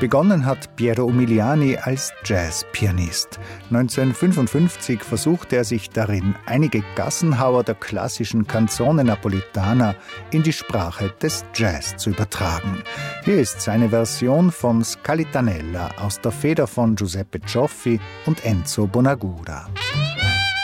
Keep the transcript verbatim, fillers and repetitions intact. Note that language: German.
Begonnen hat Piero Umiliani als Jazzpianist. neunzehnhundertfünfundfünfzig versuchte er sich darin, einige Gassenhauer der klassischen Canzone Napolitana in die Sprache des Jazz zu übertragen. Hier ist seine Version von Scalitanella aus der Feder von Giuseppe Cioffi und Enzo Bonagura.